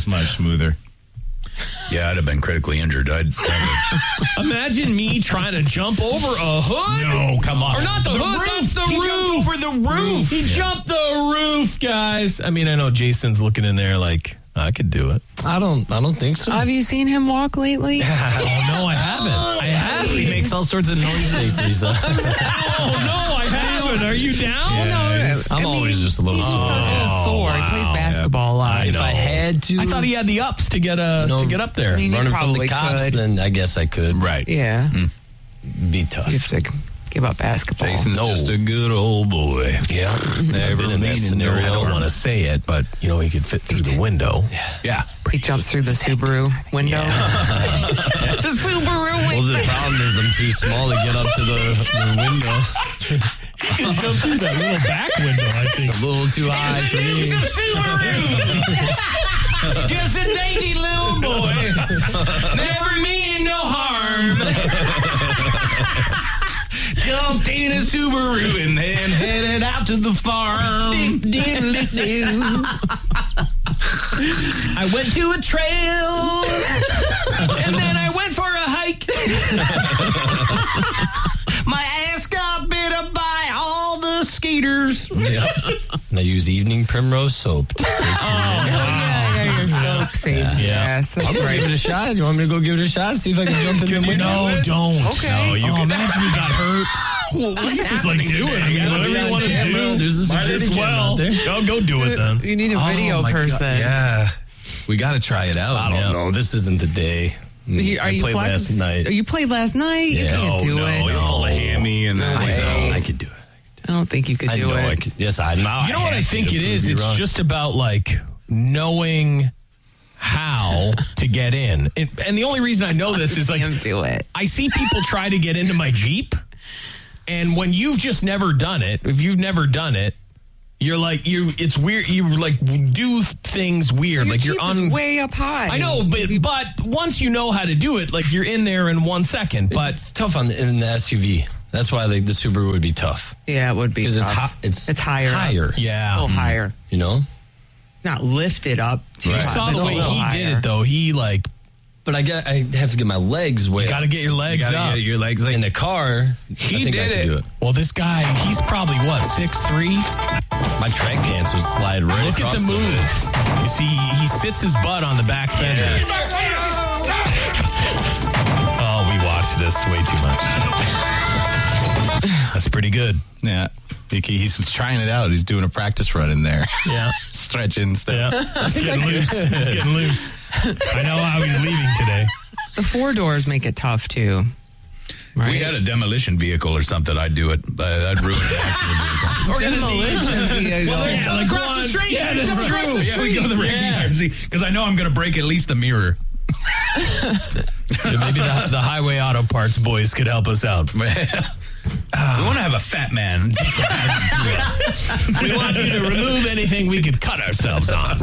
was much smoother. Yeah, I'd have been critically injured. Imagine me trying to jump over a hood. No, come on. Or not the hood, roof. that's the He roof. jumped over the roof. He jumped the roof, guys. I mean, I know Jason's looking in there like, I could do it. I don't think so. Have you seen him walk lately? Oh, no, I haven't. I haven't. He makes all sorts of noises, Lisa. Oh, no, I haven't. Are you down? I'm always just a little He just sore. says sore. He plays basketball a lot. If I had to, I thought he had the ups to get up there. I mean, you running from the probably cops, could. then I guess I could. Right. Yeah. Be tough. You have to give up basketball. Jason's just a good old boy. Yeah. Never in that scenario. I don't want to say it, but, he could fit through the window. Yeah. He jumps through the Subaru window. The Subaru Well, the problem is I'm too small to get up to the window. You can jump through that little back window, I think. It's a little too high for me. Just a dainty little boy. Never mean no harm. Jumped in a Subaru and then headed out to the farm. I went to a trail and then I went for a hike. My ass got bit up by all the skaters. Yeah. And I use evening primrose soap to stay Yeah, your soap saves. Yes, that's I'll go right. give it a shot. You want me to go give it a shot? See if I can jump in the window? No, don't. Okay. No, you can imagine you got hurt. What's Just like do it. I mean, whatever you want to do. There's a Might security as cam well. out there. Go do it then. You need a video person. Yeah. We got to try it out. I don't know. This isn't the day. Are you played flex? last night. You played last night? You can't do it. You pull a hammy and then I could do it. I don't think you could I do know it. I could. Yes, I know. You know what I think it is? It's just about like knowing how to get in. And the only reason I know this is like Him do it. I see people try to get into my Jeep, and when you've just never done it, if you've never done it, you're like it's weird. You like do things weird, Your like you're Jeep on is way up high. I know, but once you know how to do it, like you're in there in 1 second. But It's tough in the SUV. That's why the Subaru would be tough. Yeah, it would be. Because Tough. it's higher. higher. A yeah, little higher. You know? Not lifted up too you high, saw but the it's a way little he did higher. it though. He like But I have to get my legs way got to up. get your legs up. your legs In the car, He I think I did could it. do it. Well, this guy, he's probably what 6'3". My track pants would slide right Look at across the move. You see, he sits his butt on the back fender. Oh, we watched this way too much. That's pretty good. Yeah. He's trying it out. He's doing a practice run in there. Yeah. Stretching stuff. Yeah. He's getting loose. He's getting loose. I know how he's leaving today. The 4 doors make it tough too. If we had a demolition vehicle or something, I'd do it. I'd ruin an actual vehicle. Demolition vehicle. Yeah, like across the street. Yeah, that's Across true. the Yeah, we go to the wrecking Yeah. yard because I know I'm going to break at least the mirror. Yeah, maybe the Highway Auto Parts boys could help us out. We want to have a fat man. We want you to remove anything we could cut ourselves on.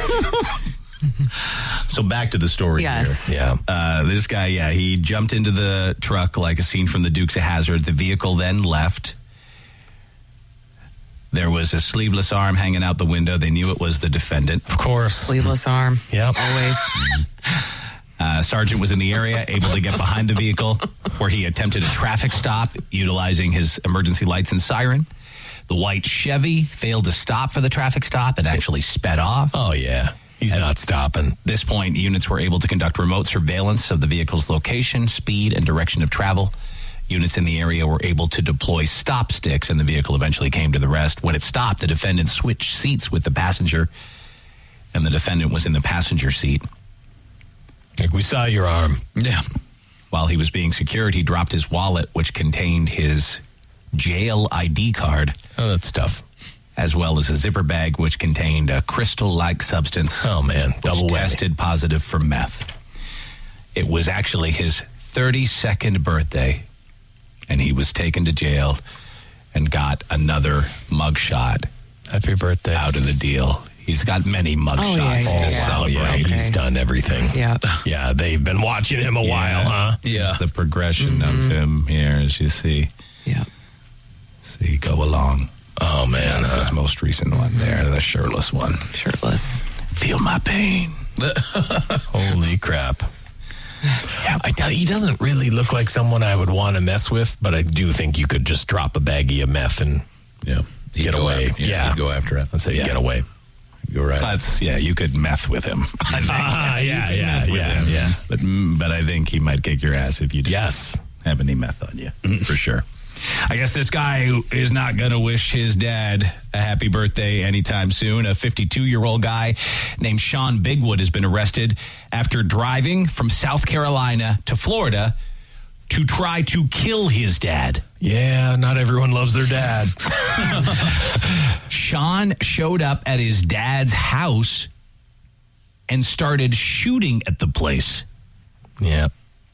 So back to the story Yes. here. Yeah. This guy, he jumped into the truck like a scene from the Dukes of Hazzard. The vehicle then left. There was a sleeveless arm hanging out the window. They knew it was the defendant. Of course. Sleeveless arm. Yep. Always. Sergeant was in the area, able to get behind the vehicle, where he attempted a traffic stop utilizing his emergency lights and siren. The white Chevy failed to stop for the traffic stop and actually sped off. Oh, yeah. He's not stopping. At this point, units were able to conduct remote surveillance of the vehicle's location, speed, and direction of travel. Units in the area were able to deploy stop sticks, and the vehicle eventually came to the rest. When it stopped, the defendant switched seats with the passenger, and the defendant was in the passenger seat. Like, we saw your arm. Yeah. While he was being secured, he dropped his wallet, which contained his jail ID card, Oh, that's tough. as well as a zipper bag, which contained a crystal-like substance. Oh, man. Which Double whammy. tested positive for meth. It was actually his 32nd birthday, and he was taken to jail and got another mugshot Happy birthday. out of the deal. He's got many mugshots to celebrate. Yeah, he's done everything. Yeah. Yeah, they've been watching him a while, huh? Yeah. It's the progression of him here, as you see. Yeah. See, go along. Oh, man. That's his most recent one there, the shirtless one. Shirtless. Feel my pain. Holy crap. Yeah, I tell you, he doesn't really look like someone I would want to mess with, but I do think you could just drop a baggie of meth and get away. He'd go after it. Let's say get away. You're right. You could meth with him. Yeah. But I think he might kick your ass if you didn't have any meth on you, for sure. I guess this guy is not going to wish his dad a happy birthday anytime soon. A 52-year-old guy named Sean Bigwood has been arrested after driving from South Carolina to Florida to try to kill his dad. Yeah, not everyone loves their dad. Sean showed up at his dad's house and started shooting at the place. Yeah.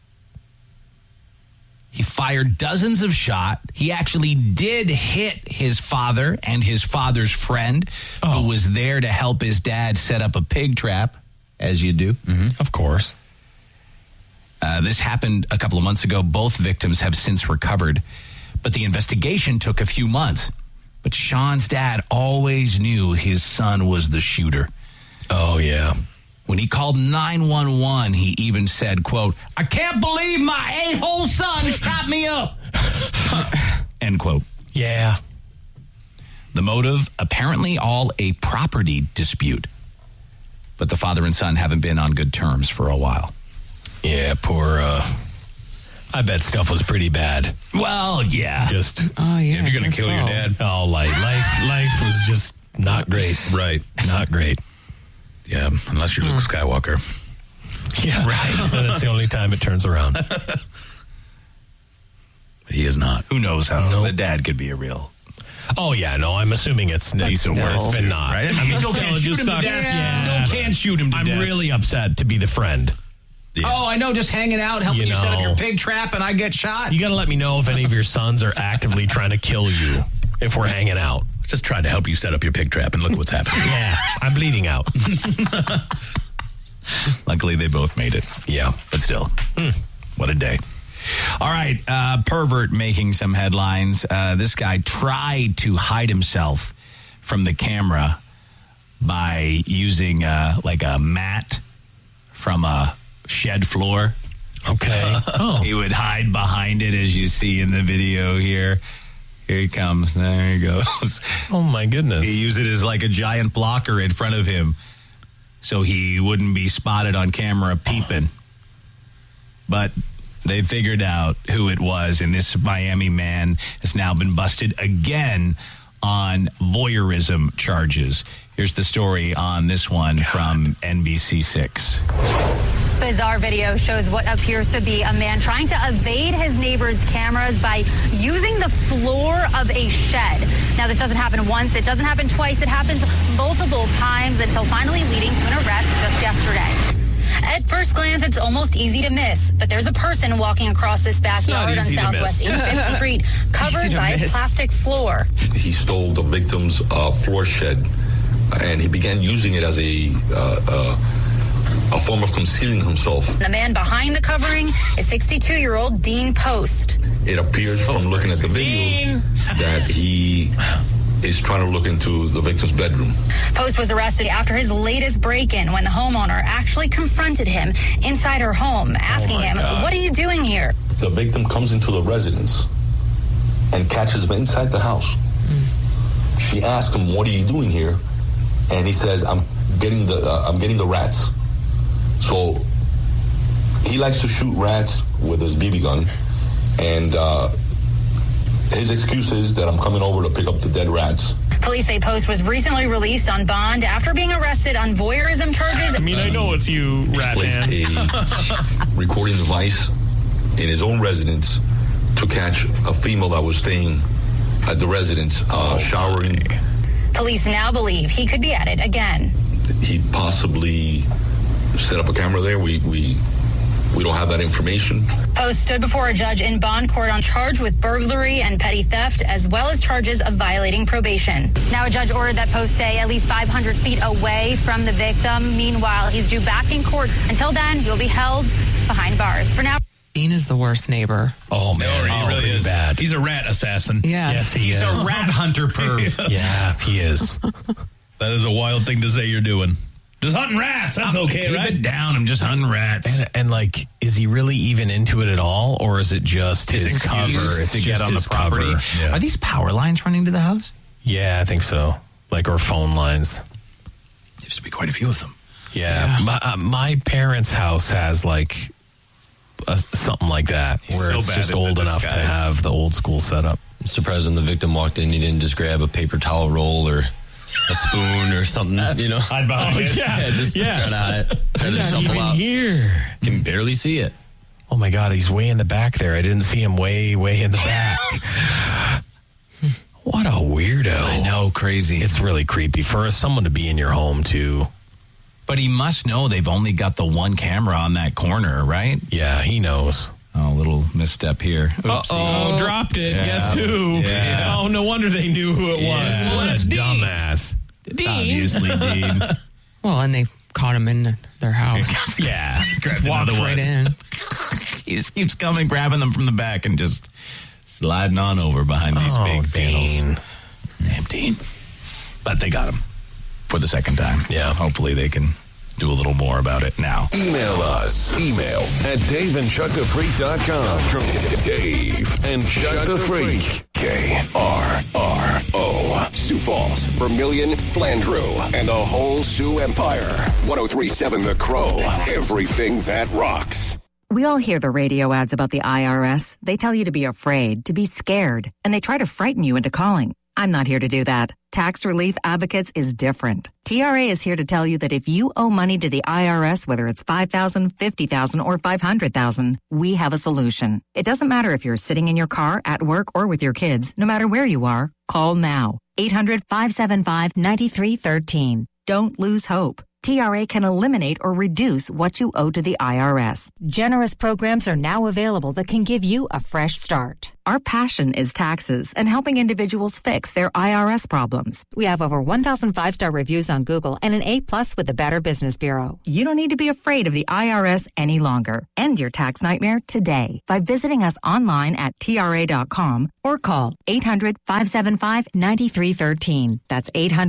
He fired dozens of shots. He actually did hit his father and his father's friend, who was there to help his dad set up a pig trap, as you do. Mm-hmm. Of course. This happened a couple of months ago. Both victims have since recovered, but the investigation took a few months. But Sean's dad always knew his son was the shooter. Oh, yeah. When he called 911, he even said, quote, "I can't believe my a-hole son shot me up." End quote. Yeah. The motive, apparently all a property dispute. But the father and son haven't been on good terms for a while. Yeah, poor, I bet stuff was pretty bad. Well, yeah. Just, If you're going to kill your dad. Oh, life was just not great. Right. Not great. Yeah, unless you're Luke Skywalker. Yeah, right. That's the only time it turns around. But he is not. Who knows how the dad could be a real... Oh, yeah, no, I'm assuming it's been not. Right? I mean, still can't shoot him to death. Yeah. Still can't shoot him to death. I'm really upset to be the friend. Yeah. Oh, I know, just hanging out, helping you set up your pig trap, and I get shot. You got to let me know if any of your sons are actively trying to kill you if we're hanging out. Just trying to help you set up your pig trap, and look what's happening. Yeah, I'm bleeding out. Luckily, they both made it. Yeah. But still, what a day. All right, pervert making some headlines. This guy tried to hide himself from the camera by using like a mat from a shed floor. Okay. He would hide behind it, as you see in the video here. Here he comes. There he goes. Oh, my goodness. He used it as like a giant blocker in front of him so he wouldn't be spotted on camera peeping. But they figured out who it was, and this Miami man has now been busted again on voyeurism charges. Here's the story on this one from NBC6. Bizarre video shows what appears to be a man trying to evade his neighbor's cameras by using the floor of a shed. Now, this doesn't happen once, it doesn't happen twice, it happens multiple times until finally leading to an arrest just yesterday. At first glance, it's almost easy to miss, but there's a person walking across this backyard on Southwest 85th Street covered by a plastic floor. He stole the victim's floor shed, and he began using it as a form of concealing himself. The man behind the covering is 62-year-old Dean Post. It appears from looking at the video that he is trying to look into the victim's bedroom. Post was arrested after his latest break-in when the homeowner actually confronted him inside her home, asking him, "What are you doing here?" The victim comes into the residence and catches him inside the house. She asks him, "What are you doing here?" And he says, I'm getting the rats." So he likes to shoot rats with his BB gun, and his excuse is that I'm coming over to pick up the dead rats. Police say Post was recently released on bond after being arrested on voyeurism charges. I mean, I know it's you, rat placed man. a recording device in his own residence to catch a female that was staying at the residence, showering. Police now believe he could be at it again. He possibly set up a camera there. We don't have that information. Post stood before a judge in bond court on charge with burglary and petty theft, as well as charges of violating probation. Now a judge ordered that Post stay at least 500 feet away from the victim. Meanwhile, he's due back in court. Until then, he'll be held behind bars. For now, Dean is the worst neighbor. Oh, man. He really is bad. He's a rat assassin. Yes. He He's is. a rat hunter perv. Yeah, he is. That is a wild thing to say you're doing. Just hunting rats. That's okay, Keep right? it down. I'm just hunting rats. And like, is he really even into it at all, or is it just his cover? It's to just get on the his property. cover. Yeah. Are these power lines running to the house? Yeah, I think so. Like, or phone lines. Seems to be quite a few of them. Yeah. My parents' house has like something like that, where so it's bad just at old the enough to disguise. have the old school setup. I'm surprised when the victim walked in, he didn't just grab a paper towel roll or a spoon or something, you know? Hide behind it. Just trying to shuffle out. Here. Can barely see it. Oh my God, he's way in the back there. I didn't see him way in the back. What a weirdo. I know, crazy. It's really creepy for someone to be in your home too. But he must know they've only got the one camera on that corner, right? Yeah, he knows. Oh, little misstep here. Oopsie. Uh-oh, dropped it. Yeah. Guess who? Yeah. Oh, no wonder they knew who it was. Yeah. What a dumbass. It's obviously Dean. Well, and they caught him in their house. Yeah. Just walked right in. He just keeps coming, grabbing them from the back and just sliding on over behind these big panels. Damn Dean. But they got him for the second time. Yeah. Hopefully they can do a little more about it now. Email us. Email at daveandchuckthefreak.com. Dave and Chuck the Freak. KRRO. Sioux Falls, Vermilion, Flandreau, and the whole Sioux Empire. 1037 The Crow. Everything that rocks. We all hear the radio ads about the IRS. They tell you to be afraid, to be scared, and they try to frighten you into calling. I'm not here to do that. Tax Relief Advocates is different. TRA is here to tell you that if you owe money to the IRS, whether it's $5,000, $50,000, or $500,000, we have a solution. It doesn't matter if you're sitting in your car, at work, or with your kids. No matter where you are, call now. 800-575-9313. Don't lose hope. TRA can eliminate or reduce what you owe to the IRS. Generous programs are now available that can give you a fresh start. Our passion is taxes and helping individuals fix their IRS problems. We have over 1,000 5-star reviews on Google and an A+ with the Better Business Bureau. You don't need to be afraid of the IRS any longer. End your tax nightmare today by visiting us online at TRA.com or call 800-575-9313. That's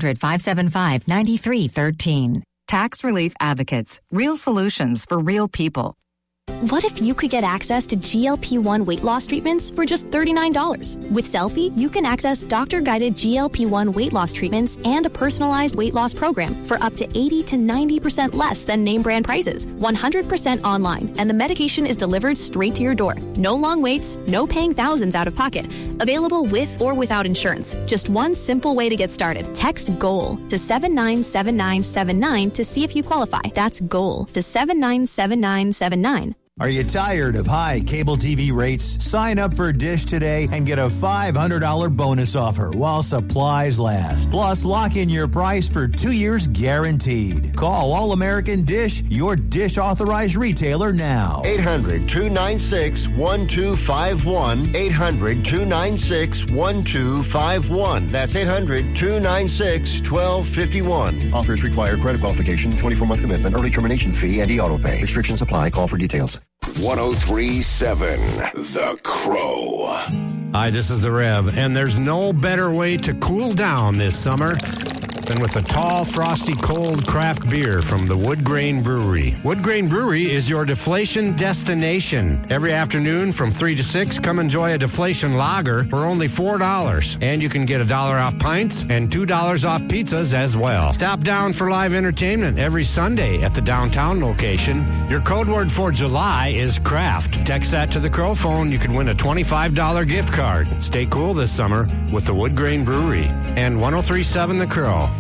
800-575-9313. Tax Relief Advocates. Real solutions for real people. What if you could get access to GLP-1 weight loss treatments for just $39? With Selfie, you can access doctor-guided GLP-1 weight loss treatments and a personalized weight loss program for up to 80 to 90% less than name brand prices. 100% online, and the medication is delivered straight to your door. No long waits, no paying thousands out of pocket. Available with or without insurance. Just one simple way to get started. Text GOAL to 797979 to see if you qualify. That's GOAL to 797979. Are you tired of high cable TV rates? Sign up for Dish today and get a $500 bonus offer while supplies last. Plus, lock in your price for 2 years guaranteed. Call All American Dish, your Dish authorized retailer now. 800-296-1251. 800-296-1251. That's 800-296-1251. Offers require credit qualification, 24-month commitment, early termination fee, and auto pay. Restrictions apply. Call for details. 1037 The Crow. Hi, this is the Rev, and there's no better way to cool down this summer than with a tall, frosty, cold craft beer from the Wood Grain Brewery. Wood Grain Brewery is your deflation destination. Every afternoon from 3 to 6, come enjoy a deflation lager for only $4. And you can get $1 off pints and $2 off pizzas as well. Stop down for live entertainment every Sunday at the downtown location. Your code word for July is craft. Text that to the Crow phone. You can win a $25 gift card. Stay cool this summer with the Wood Grain Brewery and 1037 The Crow.